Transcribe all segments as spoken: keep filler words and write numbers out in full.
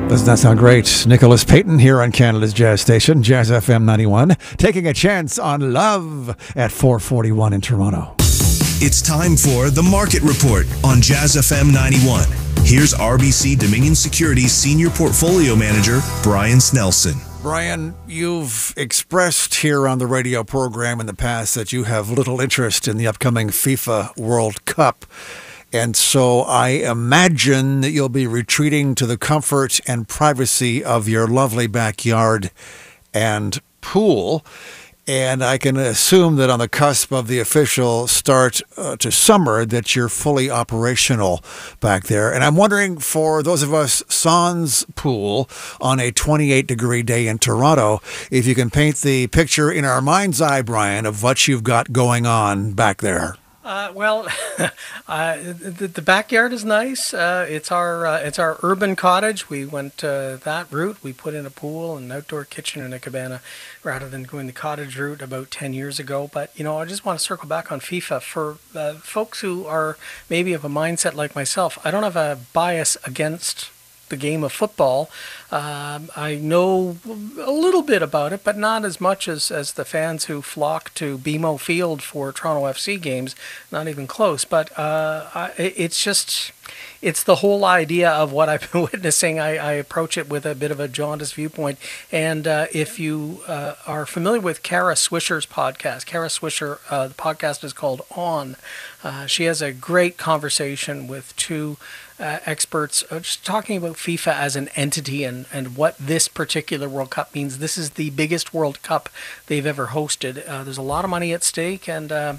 Doesn't that sound great? Nicholas Payton here on Canada's Jazz Station, Jazz F M ninety-one, taking a chance on love at four forty-one in Toronto. It's time for The Market Report on Jazz F M ninety-one. Here's R B C Dominion Securities Senior Portfolio Manager, Brian Snelson. Brian, you've expressed here on the radio program in the past that you have little interest in the upcoming FIFA World Cup. And so I imagine that you'll be retreating to the comfort and privacy of your lovely backyard and pool. And I can assume that on the cusp of the official start uh, to summer that you're fully operational back there. And I'm wondering, for those of us sans pool on a twenty-eight degree day in Toronto, if you can paint the picture in our mind's eye, Brian, of what you've got going on back there. Uh, well, uh, the, the backyard is nice. Uh, it's our uh, it's our urban cottage. We went uh, that route. We put in a pool and an outdoor kitchen and a cabana rather than going the cottage route about ten years ago. But, you know, I just want to circle back on FIFA. For uh, folks who are maybe of a mindset like myself, I don't have a bias against the game of football. Um, I know a little bit about it, but not as much as, as the fans who flock to B M O Field for Toronto F C games, not even close. But uh, I, it's just, it's the whole idea of what I've been witnessing. I, I approach it with a bit of a jaundiced viewpoint. And uh, if you uh, are familiar with Kara Swisher's podcast, Kara Swisher, uh, the podcast is called On. Uh, she has a great conversation with two Uh, experts uh, just talking about FIFA as an entity and, and what this particular World Cup means. This is the biggest World Cup they've ever hosted. Uh, there's a lot of money at stake, and uh,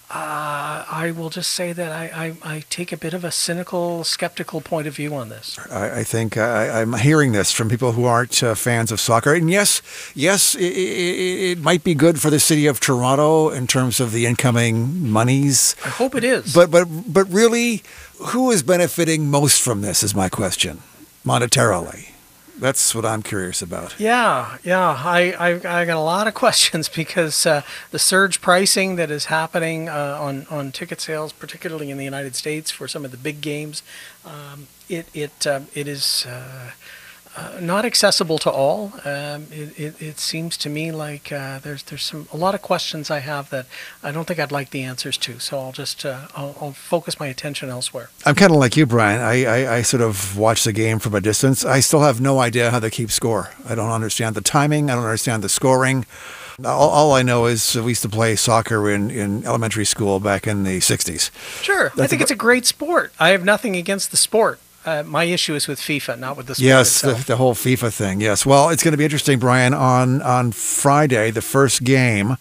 uh, I will just say that I, I, I take a bit of a cynical, skeptical point of view on this. I, I think I, I'm hearing this from people who aren't uh, fans of soccer. And yes, yes, it, it, it might be good for the city of Toronto in terms of the incoming monies. I hope it is. But but but really, who is benefiting most from this is my question, monetarily. That's what I'm curious about. Yeah, yeah. I, I, I got a lot of questions because uh, the surge pricing that is happening uh, on, on ticket sales, particularly in the United States for some of the big games, um, it, it, uh, it is uh, uh, not accessible to all. Um, it, it, it seems to me like uh, there's there's some a lot of questions I have that I don't think I'd like the answers to. So I'll just uh, I'll, I'll focus my attention elsewhere. I'm kind of like you, Brian. I, I, I sort of watch the game from a distance. I still have no idea how they keep score. I don't understand the timing. I don't understand the scoring. All, all I know is we used to play soccer in, in elementary school back in the sixties. Sure. That's I think a, it's a great sport. I have nothing against the sport. Uh, my issue is with FIFA, not with the sport Yes, the, itself. the whole FIFA thing. Yes. Well, it's going to be interesting, Brian. On on Friday, the first game,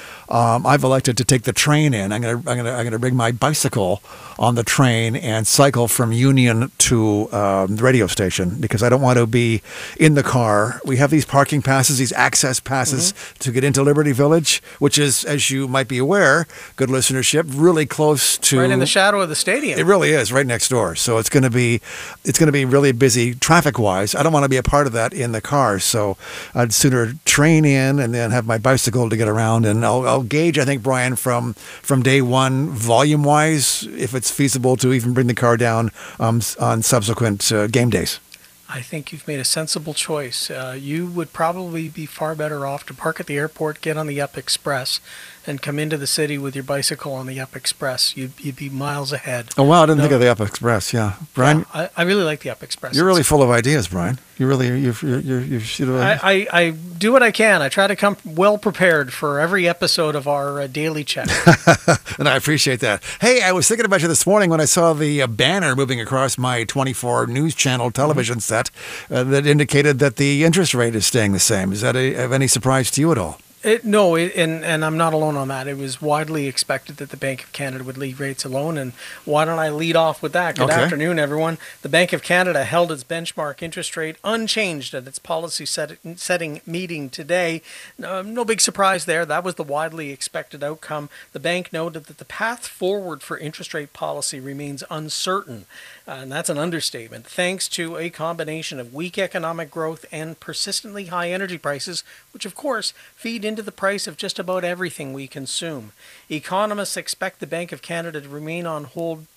um, I've elected to take the train in. I'm going to I'm going to I'm going to bring my bicycle on the train and cycle from Union to um, the radio station because I don't want to be in the car. We have these parking passes, these access passes mm-hmm. to get into Liberty Village, which is, as you might be aware, good listenership, really close to right in the shadow of the stadium. It really is, right next door. So it's going to be it's going to be really busy traffic-wise. I don't want to be a part of that in the car, so I'd sooner train in and then have my bicycle to get around. And I'll, I'll gauge, I think, Brian, from from day one, volume-wise, if it's feasible to even bring the car down um, on subsequent uh, game days. I think you've made a sensible choice. Uh, you would probably be far better off to park at the airport, get on the Up Express, and come into the city with your bicycle on the Up Express. You'd, you'd be miles ahead. Oh, wow. I didn't no, think of the Up Express. Yeah. Brian? Yeah, I, I really like the Up Express. You're really full of ideas, Brian. You really, you you you you should have. I, I, I do what I can. I try to come well prepared for every episode of our uh, daily check. And I appreciate that. Hey, I was thinking about you this morning when I saw the uh, banner moving across my twenty-four news channel television mm-hmm. set uh, that indicated that the interest rate is staying the same. Is that a, of any surprise to you at all? It, no, it, and, and I'm not alone on that. It was widely expected that the Bank of Canada would leave rates alone, and why don't I lead off with that? Good okay. afternoon, everyone. The Bank of Canada held its benchmark interest rate unchanged at its policy set, setting meeting today. No, no big surprise there. That was the widely expected outcome. The bank noted that the path forward for interest rate policy remains uncertain, uh, and that's an understatement, thanks to a combination of weak economic growth and persistently high energy prices, which of course feed into the price of just about everything we consume. Economists expect the Bank of Canada to remain on hold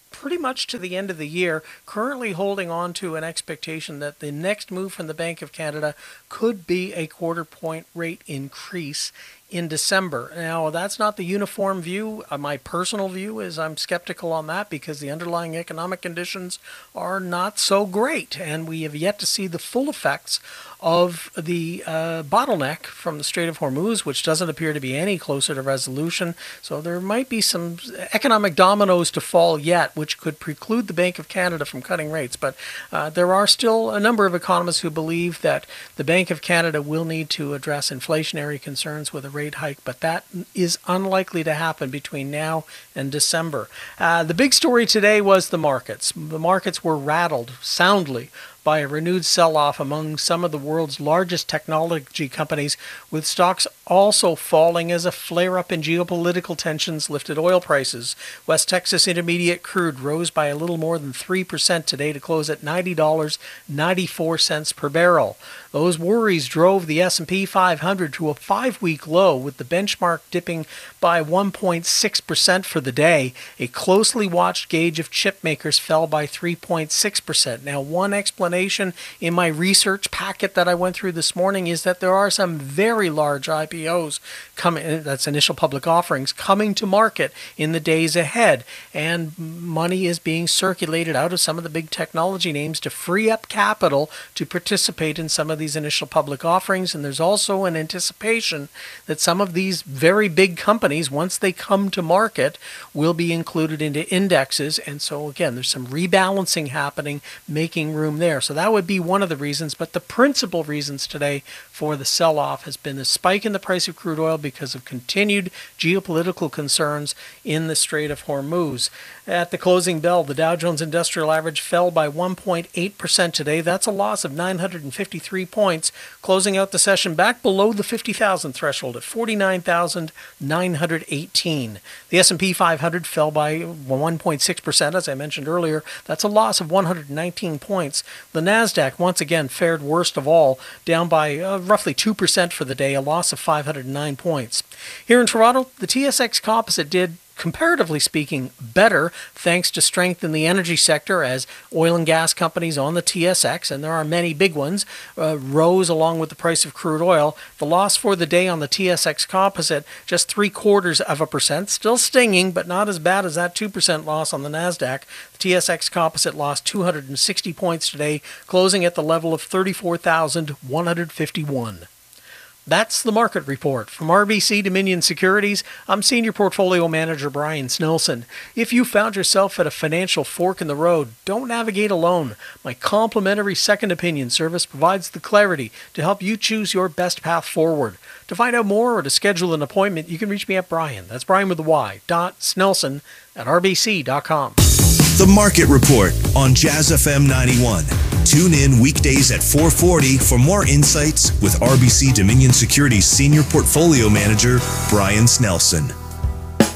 pretty much to the end of the year, currently holding on to an expectation that the next move from the Bank of Canada could be a quarter point rate increase in December. Now, that's not the uniform view. Uh, my personal view is I'm skeptical on that because the underlying economic conditions are not so great, and we have yet to see the full effects of the uh, bottleneck from the Strait of Hormuz, which doesn't appear to be any closer to resolution. So there might be some economic dominoes to fall yet, which could preclude the Bank of Canada from cutting rates. But uh, there are still a number of economists who believe that the Bank of Canada will need to address inflationary concerns with a rate hike, but that is unlikely to happen between now and December. Uh, the big story today was the markets. The markets were rattled soundly by a renewed sell-off among some of the world's largest technology companies, with stocks also falling as a flare-up in geopolitical tensions lifted oil prices. West Texas Intermediate crude rose by a little more than three percent today to close at ninety dollars and ninety-four cents per barrel. Those worries drove the S and P five hundred to a five-week low, with the benchmark dipping by one point six percent for the day. A closely watched gauge of chip makers fell by three point six percent. Now, one explanation in my research packet that I went through this morning is that there are some very large I P Os coming, that's initial public offerings, coming to market in the days ahead, and money is being circulated out of some of the big technology names to free up capital to participate in some of these initial public offerings. And there's also an anticipation that some of these very big companies, once they come to market, will be included into indexes. And so again, there's some rebalancing happening, making room there. So that would be one of the reasons, but the principal reasons today for the sell-off has been the spike in the price of crude oil because of continued geopolitical concerns in the Strait of Hormuz. At the closing bell, the Dow Jones Industrial Average fell by one point eight percent today. That's a loss of nine hundred fifty-three points, closing out the session back below the fifty thousand threshold at forty-nine thousand nine hundred eighteen. The S and P five hundred fell by one point six percent, as I mentioned earlier. That's a loss of one hundred nineteen points. The Nasdaq once again fared worst of all, down by uh, roughly two percent for the day, a loss of five hundred nine points. Here in Toronto, the T S X Composite did, comparatively speaking, better thanks to strength in the energy sector as oil and gas companies on the T S X, and there are many big ones, uh, rose along with the price of crude oil. The loss for the day on the T S X Composite, just three quarters of a percent, still stinging, but not as bad as that two percent loss on the Nasdaq. The T S X Composite lost two hundred sixty points today, closing at the level of thirty-four thousand one hundred fifty-one. That's the market report. From R B C Dominion Securities, I'm Senior Portfolio Manager Brian Snelson. If you found yourself at a financial fork in the road, don't navigate alone. My complimentary second opinion service provides the clarity to help you choose your best path forward. To find out more or to schedule an appointment, you can reach me at Brian, that's Brian with a Y, dot Snelson at R B C dot com. The Market Report on Jazz F M ninety-one. Tune in weekdays at four forty for more insights with R B C Dominion Securities Senior Portfolio Manager Brian Snelson.